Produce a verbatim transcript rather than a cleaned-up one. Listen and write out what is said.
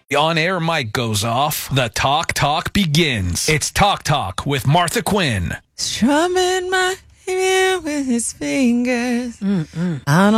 The on-air mic goes off. The Talk Talk begins. It's Talk Talk with Martha Quinn. Strumming my hair with his fingers. Mm-mm. I don't